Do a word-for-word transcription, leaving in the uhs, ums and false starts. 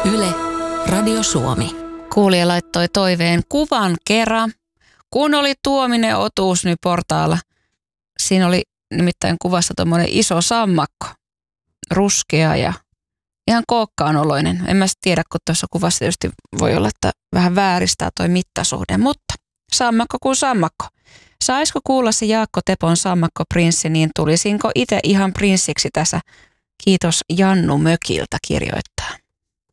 Yle, Radio Suomi. Kuulija laittoi toiveen kuvan kerran, kun oli Tuominen Otuusny portaalla. Siinä oli nimittäin kuvassa tuommoinen iso sammakko, ruskea ja ihan kookkaan oloinen. En mä tiedä, kun tuossa kuvassa tietysti voi olla, että vähän vääristää toi mittasuhde, mutta sammakko kuin sammakko. Saisiko kuulla se Jaakko Tepon Sammakko-prinssi, niin tulisinko itse ihan prinssiksi tässä? Kiitos Jannu Mökiltä kirjoittaa.